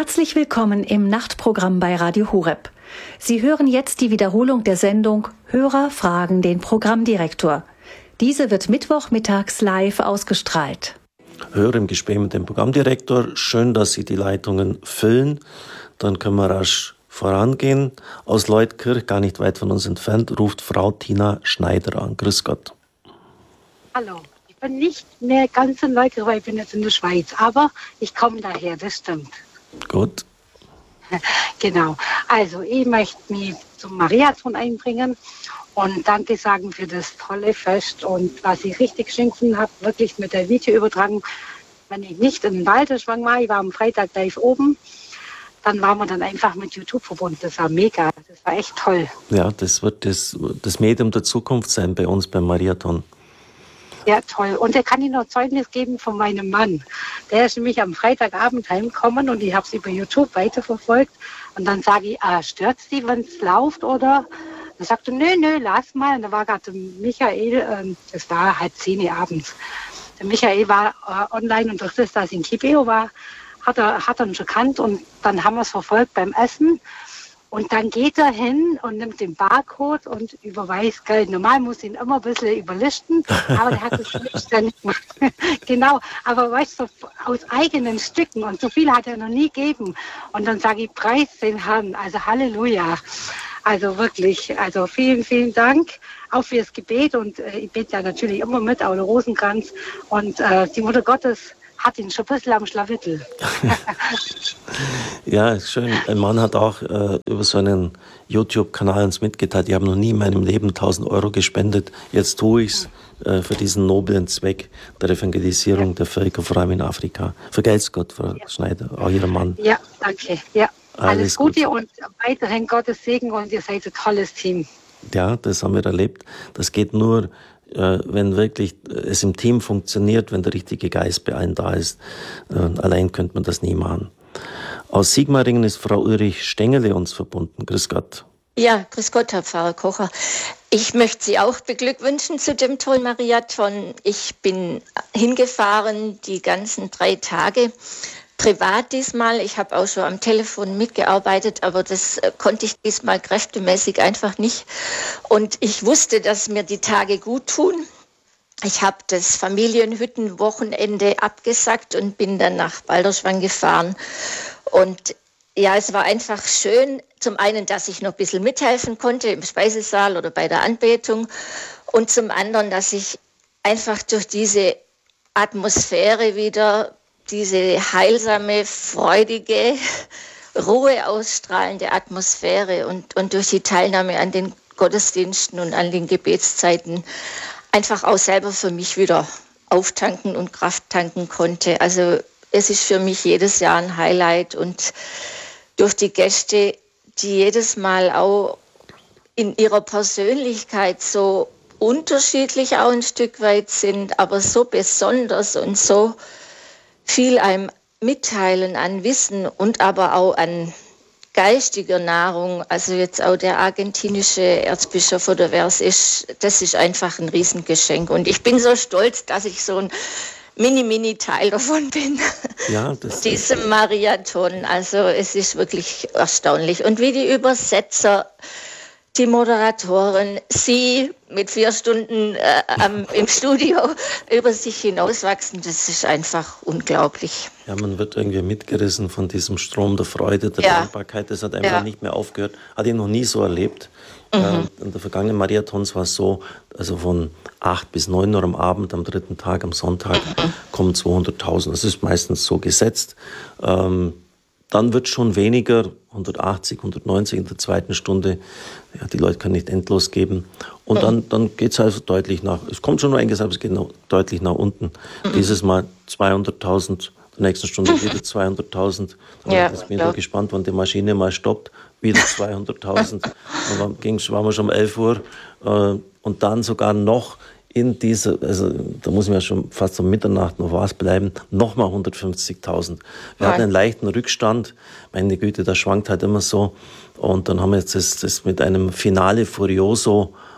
Herzlich willkommen im Nachtprogramm bei Radio Horeb. Sie hören jetzt die Wiederholung der Sendung Hörer fragen den Programmdirektor. Diese wird mittwochmittags live ausgestrahlt. Hörer im Gespräch mit dem Programmdirektor. Schön, dass Sie die Leitungen füllen. Dann können wir rasch vorangehen. Aus Leutkirch, gar nicht weit von uns entfernt, ruft Frau Tina Schneider an. Grüß Gott. Hallo. Ich bin nicht mehr ganz in Leutkirch, weil ich bin jetzt in der Schweiz. Aber ich komme daher, das stimmt. Gut. Genau. Also ich möchte mich zum Mariathon einbringen und Danke sagen für das tolle Fest und was ich richtig geschenkt habe, wirklich mit der Videoübertragung. Wenn ich nicht in Walterschwang war, ich war am Freitag live oben, dann waren wir dann einfach mit YouTube verbunden. Das war mega, das war echt toll. Ja, das wird das Medium der Zukunft sein bei uns beim Mariathon. Ja, toll. Und da kann ich noch Zeugnis geben von meinem Mann. Der ist nämlich am Freitagabend heimgekommen und ich habe es über YouTube weiterverfolgt. Und dann sage ich, stört Sie, wenn es läuft, oder? Dann sagte er, nö, lass mal. Und da war gerade Michael, das war 10:30 abends. Der Michael war online und durch das, dass ich in Kibeo war, hat er ihn schon gekannt. Und dann haben wir es verfolgt beim Essen. Und dann geht er hin und nimmt den Barcode und überweist Geld. Normal muss ich ihn immer ein bisschen überlisten, aber der hat es selbstständig gemacht. Genau, aber weißt du, aus eigenen Stücken und so viel hat er noch nie gegeben. Und dann sage ich, preis den Herrn, also Halleluja. Also wirklich, also vielen, vielen Dank auch fürs Gebet und ich bete ja natürlich immer mit, auch der Rosenkranz. Und die Mutter Gottes hat ihn schon ein bisschen am Schlawittel. Ja, ist schön. Mein Mann hat auch über so einen YouTube-Kanal uns mitgeteilt, ich habe noch nie in meinem Leben 1.000 Euro gespendet. Jetzt tue ich es für diesen noblen Zweck der Evangelisierung der Völker, vor allem in Afrika. Vergelt's Gott, Frau Schneider, auch Ihr Mann. Ja, danke. Ja. Alles Gute und weiterhin Gottes Segen und ihr seid ein tolles Team. Ja, das haben wir erlebt. Das geht nur, wenn wirklich es im Team funktioniert, wenn der richtige Geist bei allen da ist. Allein könnte man das nie machen. Aus Sigmaringen ist Frau Ulrich Stengele uns verbunden. Grüß Gott. Ja, grüß Gott, Herr Pfarrer Kocher. Ich möchte Sie auch beglückwünschen zu dem tollen Mariathon. Ich bin hingefahren die ganzen 3 Tage. Privat diesmal, ich habe auch schon am Telefon mitgearbeitet, aber das konnte ich diesmal kräftemäßig einfach nicht. Und ich wusste, dass mir die Tage gut tun. Ich habe das Familienhüttenwochenende abgesagt und bin dann nach Balderschwang gefahren. Und ja, es war einfach schön, zum einen, dass ich noch ein bisschen mithelfen konnte im Speisesaal oder bei der Anbetung und zum anderen, dass ich einfach durch diese Atmosphäre wieder diese heilsame, freudige, Ruhe ausstrahlende Atmosphäre und durch die Teilnahme an den Gottesdiensten und an den Gebetszeiten einfach auch selber für mich wieder auftanken und Kraft tanken konnte. Also es ist für mich jedes Jahr ein Highlight und durch die Gäste, die jedes Mal auch in ihrer Persönlichkeit so unterschiedlich auch ein Stück weit sind, aber so besonders und so viel einem mitteilen an Wissen und aber auch an geistiger Nahrung. Also jetzt auch der argentinische Erzbischof oder wer es ist, das ist einfach ein Riesengeschenk. Und ich bin so stolz, dass ich so ein Mini-Teil davon bin. Ja, das diesem Mariathon. Also es ist wirklich erstaunlich. Und wie die Übersetzer, die Moderatoren, Sie mit 4 Stunden im Studio über sich hinauswachsen, das ist einfach unglaublich. Ja, man wird irgendwie mitgerissen von diesem Strom der Freude, der Dankbarkeit. Das hat einfach nicht mehr aufgehört. Hatte ich noch nie so erlebt. In der vergangenen Mariathons war es so, also von 8 bis 9 Uhr am Abend, am 3. Tag, am Sonntag, kommen 200.000. Das ist meistens so gesetzt. Dann wird schon weniger, 180, 190 in der 2. Stunde. Ja, die Leute können nicht endlos geben. Und dann geht es also deutlich nach, es kommt schon nur einiges, aber es geht noch deutlich nach unten. Dieses Mal 200.000, in der nächsten Stunde wieder 200.000. Dann bin ich gespannt, wann die Maschine mal stoppt. Wieder 200.000. Dann waren wir schon um 11 Uhr. Und dann sogar noch in dieser, also da muss man ja schon fast um Mitternacht noch was bleiben, nochmal 150.000. Wir hatten einen leichten Rückstand, meine Güte, das schwankt halt immer so. Und dann haben wir jetzt das mit einem Finale Furioso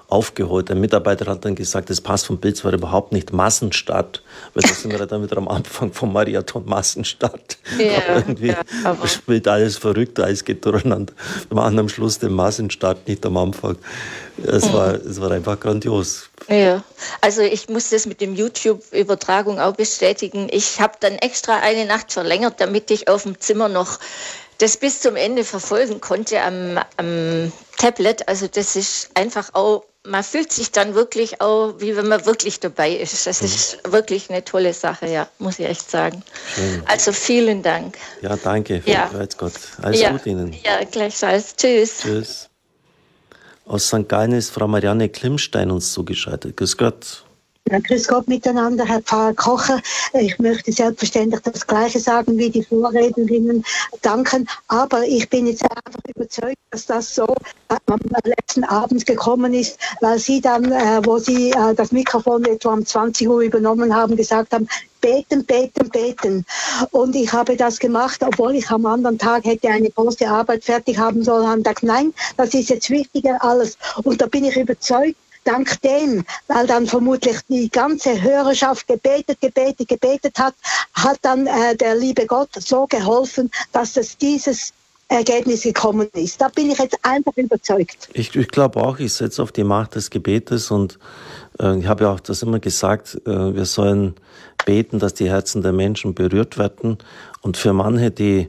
aufgeholt. Der Mitarbeiter hat dann gesagt, das passt vom Bild zwar überhaupt nicht, Massenstart, weil da sind wir dann wieder am Anfang vom Marathon Massenstart. Aber irgendwie spielt alles verrückt, alles geht durcheinander. Wir machen am Schluss den Massenstart, nicht am Anfang. Es war einfach grandios. Ja, also ich muss das mit dem YouTube-Übertragung auch bestätigen. Ich habe dann extra eine Nacht verlängert, damit ich auf dem Zimmer noch das bis zum Ende verfolgen konnte am Tablet. Also das ist einfach auch, man fühlt sich dann wirklich auch, wie wenn man wirklich dabei ist. Das ist wirklich eine tolle Sache, ja, muss ich echt sagen. Schön. Also vielen Dank. Ja, danke. Ja. Gott. Alles Gute Ihnen. Ja, gleichfalls. Tschüss. Tschüss. Aus St. Gallen ist Frau Marianne Klimstein uns zugeschaltet. Grüß Gott. Ja, grüß Gott miteinander, Herr Pfarrer Kocher. Ich möchte selbstverständlich das Gleiche sagen wie die Vorrednerinnen, danken. Aber ich bin jetzt einfach überzeugt, dass das so am letzten Abend gekommen ist, weil Sie dann, wo Sie das Mikrofon etwa um 20 Uhr übernommen haben, gesagt haben, beten, beten, beten. Und ich habe das gemacht, obwohl ich am anderen Tag hätte eine große Arbeit fertig haben sollen. Und gesagt, nein, das ist jetzt wichtiger alles. Und da bin ich überzeugt, dank dem, weil dann vermutlich die ganze Hörerschaft gebetet hat, hat dann der liebe Gott so geholfen, dass es dieses Ergebnis gekommen ist. Da bin ich jetzt einfach überzeugt. Ich glaube auch, ich setze auf die Macht des Gebetes und ich habe ja auch das immer gesagt, wir sollen beten, dass die Herzen der Menschen berührt werden. Und für manche, die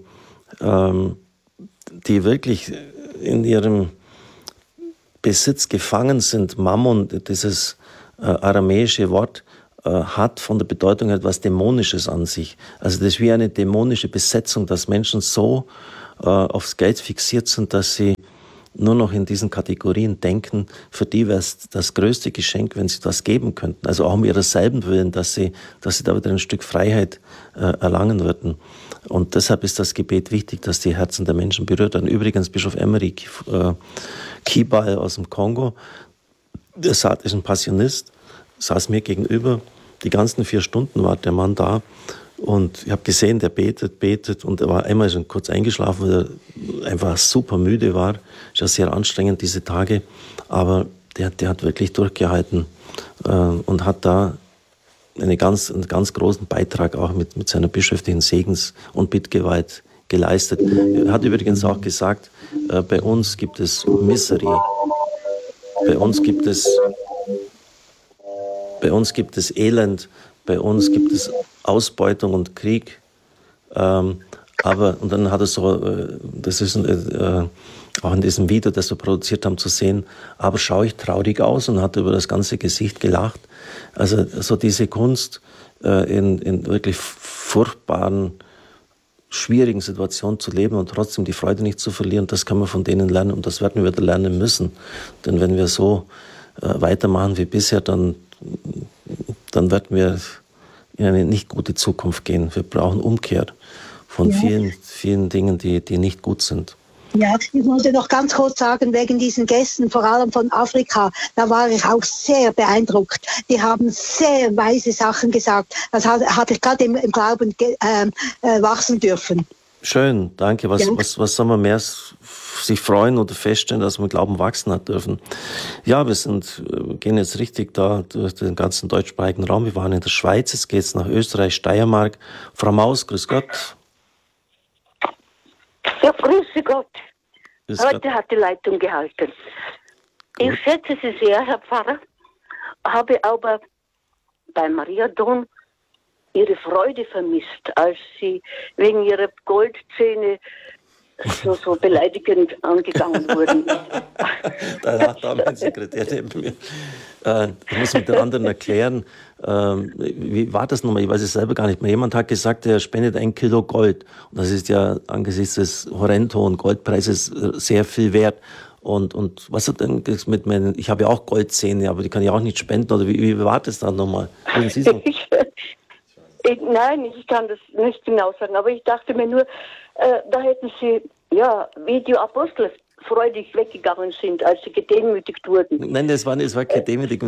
wirklich in ihrem Besitz gefangen sind, Mammon, dieses aramäische Wort, hat von der Bedeutung etwas Dämonisches an sich. Also das ist wie eine dämonische Besetzung, dass Menschen so aufs Geld fixiert sind, dass sie nur noch in diesen Kategorien denken. Für die wäre es das größte Geschenk, wenn sie das geben könnten. Also auch um ihrer selben Willen, dass sie da wieder ein Stück Freiheit erlangen würden. Und deshalb ist das Gebet wichtig, dass die Herzen der Menschen berührt werden. Übrigens Bischof Emery Kibal aus dem Kongo, der ist ein Passionist, saß mir gegenüber. Die ganzen 4 Stunden war der Mann da. Und ich habe gesehen, der betet und er war einmal schon kurz eingeschlafen, weil er einfach super müde war. Ist ja sehr anstrengend diese Tage, aber der hat wirklich durchgehalten und hat da einen ganz großen Beitrag auch mit seiner bischöflichen Segens- und Bittgewalt geleistet. Er hat übrigens auch gesagt, bei uns gibt es Misery, bei uns gibt es Elend, bei uns gibt es Ausbeutung und Krieg. Aber, und dann hat er so, das ist auch in diesem Video, das wir produziert haben, zu sehen, aber schaue ich traurig aus, und hat über das ganze Gesicht gelacht. Also so diese Kunst, in wirklich furchtbaren, schwierigen Situationen zu leben und trotzdem die Freude nicht zu verlieren, das kann man von denen lernen, und das werden wir wieder lernen müssen. Denn wenn wir so weitermachen wie bisher, dann werden wir in eine nicht gute Zukunft gehen. Wir brauchen Umkehr von vielen, vielen Dingen, die nicht gut sind. Ja, ich wollte noch ganz kurz sagen, wegen diesen Gästen, vor allem von Afrika, da war ich auch sehr beeindruckt. Die haben sehr weise Sachen gesagt. Das habe ich gerade im Glauben wachsen dürfen. Schön, danke. Was soll man mehr sich freuen oder feststellen, dass man Glauben wachsen hat dürfen? Ja, wir gehen jetzt richtig da durch den ganzen deutschsprachigen Raum. Wir waren in der Schweiz, jetzt geht es nach Österreich, Steiermark. Frau Maus, grüß Gott. Ja, grüße Gott. Heute hat die Leitung gehalten. Gut. Ich schätze Sie sehr, Herr Pfarrer, habe aber beim Mariathon Ihre Freude vermisst, als Sie wegen Ihrer Goldzähne so beleidigend angegangen wurden. Da hat mein Sekretär neben mir. Ich muss mit den anderen erklären, wie war das nochmal? Ich weiß es selber gar nicht mehr. Jemand hat gesagt, er spendet 1 Kilo Gold. Und das ist ja angesichts des horrend hohen Goldpreises sehr viel wert. Und was hat denn das mit meinen, ich habe ja auch Goldzähne, aber die kann ich auch nicht spenden, oder wie war das dann nochmal? Nein, ich kann das nicht genau sagen, aber ich dachte mir nur, da hätten Sie, wie die Apostel freudig weggegangen sind, als sie gedemütigt wurden. Nein, das war keine Demütigung.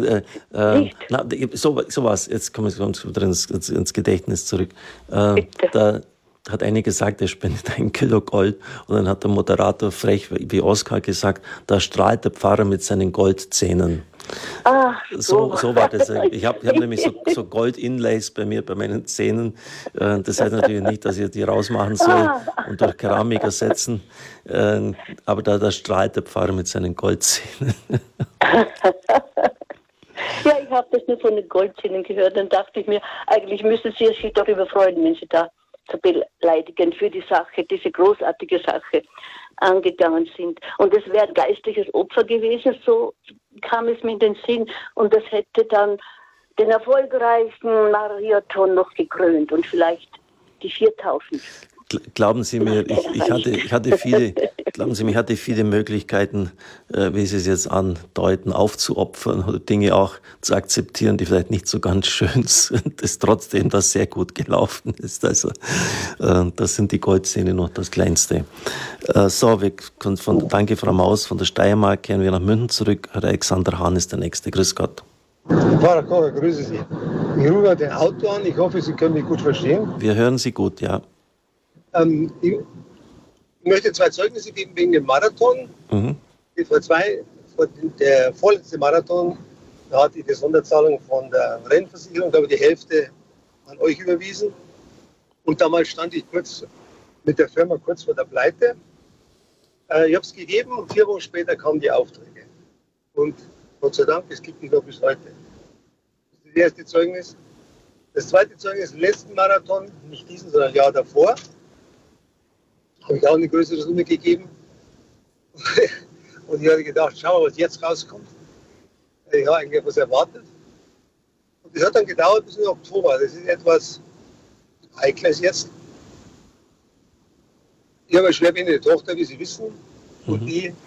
So was. Jetzt kommen wir wieder ins Gedächtnis zurück. Da hat einer gesagt, er spendet 1 Kilo Gold, und dann hat der Moderator frech wie Oskar gesagt, da strahlt der Pfarrer mit seinen Goldzähnen. So war das. Ich hab nämlich so Gold-Inlays bei mir, bei meinen Zähnen. Das heißt natürlich nicht, dass ich die rausmachen soll und durch Keramik ersetzen. Aber da strahlt der Pfarrer mit seinen Goldzähnen. Ja, ich habe das nur von den Goldzähnen gehört. Dann dachte ich mir, eigentlich müsste sie sich darüber freuen, wenn sie da so beleidigend für die Sache, diese großartige Sache angegangen sind. Und es wäre ein geistliches Opfer gewesen, so kam es mir in den Sinn. Und das hätte dann den erfolgreichen Marathon noch gekrönt und vielleicht die 4000. Glauben Sie mir, ich hatte viele Möglichkeiten, wie Sie es jetzt andeuten, aufzuopfern oder Dinge auch zu akzeptieren, die vielleicht nicht so ganz schön sind, das trotzdem das sehr gut gelaufen ist. Also das sind die Goldzähne noch das Kleinste. Danke Frau Maus, von der Steiermark kehren wir nach München zurück. Herr Alexander Hahn ist der Nächste. Grüß Gott. Pfarrer Kocher, grüße Sie. Ich rufe den Auto an, ich hoffe, Sie können mich gut verstehen. Wir hören Sie gut, ja. Ich möchte 2 Zeugnisse geben wegen dem Marathon. Der vorletzte Marathon, da hatte ich die Sonderzahlung von der Rennversicherung, da habe ich die Hälfte an euch überwiesen. Und damals stand ich mit der Firma kurz vor der Pleite. Ich habe es gegeben und 4 Wochen später kamen die Aufträge. Und Gott sei Dank, es gibt mich noch bis heute. Das ist das erste Zeugnis. Das zweite Zeugnis, den letzten Marathon, nicht diesen, sondern ein Jahr davor, habe ich auch eine größere Summe gegeben. Und ich hatte gedacht, schau mal, was jetzt rauskommt. Ich habe eigentlich etwas erwartet. Und das hat dann gedauert bis in Oktober. Das ist etwas Heikles jetzt. Ich habe eine schwerbehinerte Tochter, wie Sie wissen. Und die